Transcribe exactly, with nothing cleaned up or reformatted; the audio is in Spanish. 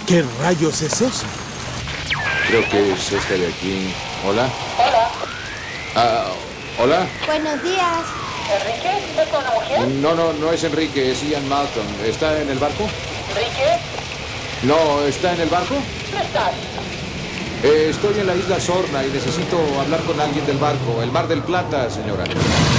¿Qué rayos es eso? Creo que es este de aquí. ¿Hola? Hola. Ah, ¿hola? Buenos días. ¿Enrique? ¿Estás con una mujer? No, no, no es Enrique, es Ian Malcolm. ¿Está en el barco? ¿Enrique? No, ¿está en el barco? ¿Dónde estás? Eh, estoy en la isla Sorna y necesito hablar con alguien del barco. El Mar del Plata, señora.